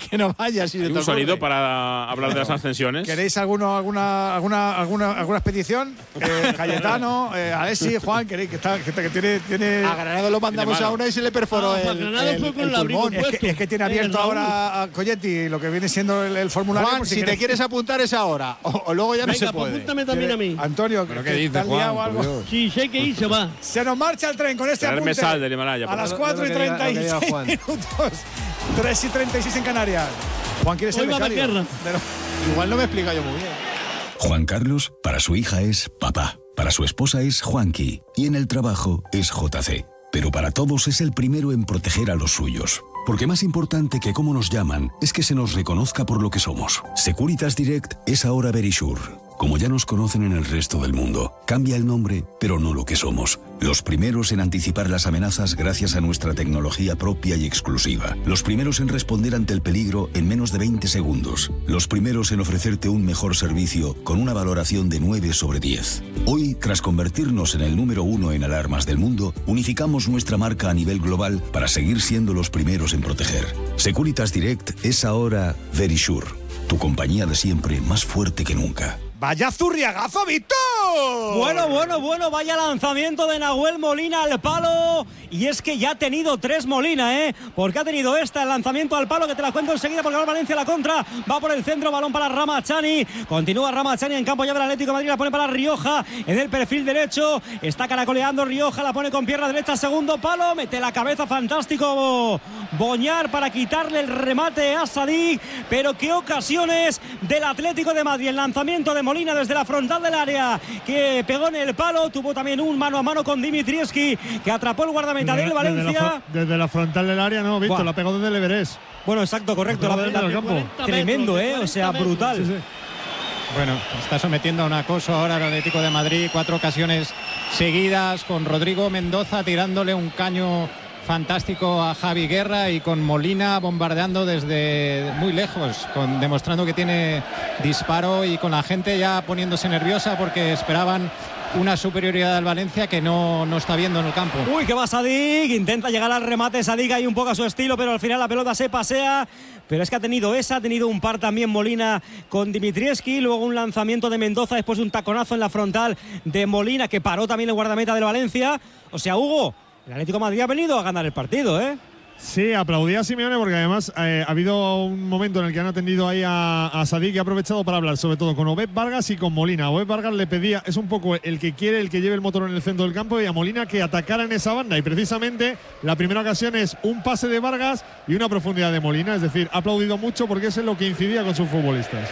que no vaya. Si ¿Hay un sonido para hablar de las ascensiones? ¿Queréis alguna expedición? Cayetano, Alessi, Juan, ¿queréis que tiene a Granado lo mandamos a una y se le perforó el pulmón. Es que tiene abierto ahora a Colletti lo que viene siendo el formulario. Juan, si te quieres apuntar es ahora, o luego ya no se puede. Apúntame también a mí. Antonio, ¿pero qué dices, Juan? Sí, sé que hice, va. Se nos marcha el tren con este apunte. Sal del Himalaya, a las 4:36 minutos. 3:36 en Canarias. Juan, ¿quieres ser becario? Igual no me explica yo muy bien. Juan Carlos, para su hija es papá. Para su esposa es Juanqui. Y en el trabajo es JC. Pero para todos es el primero en proteger a los suyos. Porque más importante que cómo nos llaman es que se nos reconozca por lo que somos. Securitas Direct es ahora Verisure. Como ya nos conocen en el resto del mundo, cambia el nombre, pero no lo que somos. Los primeros en anticipar las amenazas gracias a nuestra tecnología propia y exclusiva. Los primeros en responder ante el peligro en menos de 20 segundos. Los primeros en ofrecerte un mejor servicio con una valoración de 9 sobre 10. Hoy, tras convertirnos en el número 1 en alarmas del mundo, unificamos nuestra marca a nivel global para seguir siendo los primeros en proteger. Securitas Direct es ahora Verisure, tu compañía de siempre más fuerte que nunca. ¡Vaya zurriagazo, Víctor! Bueno, vaya lanzamiento de Nahuel Molina al palo. Y es que ya ha tenido 3 Molina, porque ha tenido el lanzamiento al palo, que te la cuento enseguida porque va Valencia a la contra. Va por el centro, balón para Ramachani. Continúa Ramachani en campo ya del Atlético de Madrid, la pone para Rioja en el perfil derecho. Está caracoleando Rioja, la pone con pierna derecha, segundo palo. Mete la cabeza, fantástico Boñar para quitarle el remate a Sadik. Pero qué ocasiones del Atlético de Madrid. El lanzamiento de Molina desde la frontal del área, que pegó en el palo. Tuvo también un mano a mano con Dimitrievski, que atrapó el guardameta del Valencia. Desde la frontal del área, no, Víctor, la pegó desde el Everest. Bueno, exacto, correcto. Tremendo, o sea, brutal. Sí. Bueno, está sometiendo a un acoso ahora el Atlético de Madrid. 4 ocasiones seguidas con Rodrigo Mendoza tirándole un caño fantástico a Javi Guerra y con Molina bombardeando desde muy lejos, demostrando que tiene disparo y con la gente ya poniéndose nerviosa porque esperaban una superioridad del Valencia que no está viendo en el campo. Uy, que va Sadik, intenta llegar al remate Sadik ahí un poco a su estilo, pero al final la pelota se pasea. Pero es que ha tenido un par también Molina con Dimitrievski, luego un lanzamiento de Mendoza después de un taconazo en la frontal de Molina que paró también el guardameta del Valencia. O sea, Hugo, el Atlético de Madrid ha venido a ganar el partido, Sí, aplaudía a Simeone porque además ha habido un momento en el que han atendido ahí a Sadik y ha aprovechado para hablar sobre todo con Obed Vargas y con Molina. Obed Vargas le pedía, es un poco el que lleve el motor en el centro del campo, y a Molina que atacara en esa banda, y precisamente la primera ocasión es un pase de Vargas y una profundidad de Molina, es decir, ha aplaudido mucho porque eso es lo que incidía con sus futbolistas.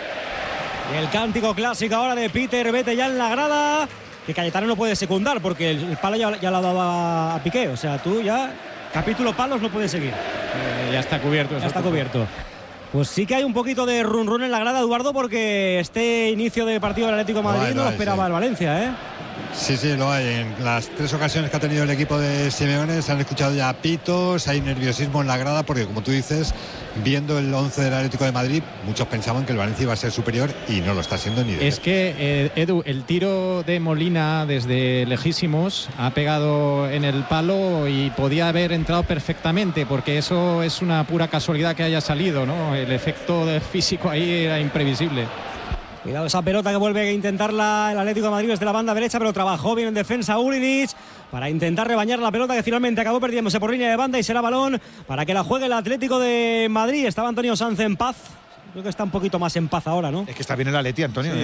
El cántico clásico ahora de Peter, vete ya en la grada, que Cayetano no puede secundar porque el palo ya lo ha dado a Piqué, o sea, tú ya capítulo palos no puedes seguir. Ya está cubierto. Ya está cubierto. Pues sí que hay un poquito de run en la grada, Eduardo, porque este inicio de partido del Atlético de Madrid no lo esperaba el Valencia, Sí, lo hay. En las 3 ocasiones que ha tenido el equipo de Simeone se han escuchado ya pitos, hay nerviosismo en la grada porque, como tú dices, viendo el 11 del Atlético de Madrid, muchos pensaban que el Valencia iba a ser superior y no lo está siendo ni de Es que, Edu, el tiro de Molina desde lejísimos ha pegado en el palo y podía haber entrado perfectamente, porque eso es una pura casualidad que haya salido, ¿no? El efecto físico ahí era imprevisible. Cuidado esa pelota que vuelve a intentarla el Atlético de Madrid desde la banda derecha, pero trabajó bien en defensa Ulinic para intentar rebañar la pelota, que finalmente acabó perdiéndose por línea de banda y será balón para que la juegue el Atlético de Madrid. Estaba Antonio Sanz en paz. Creo que está un poquito más en paz ahora, ¿no? Es que está bien el Atleti, Antonio. Sí.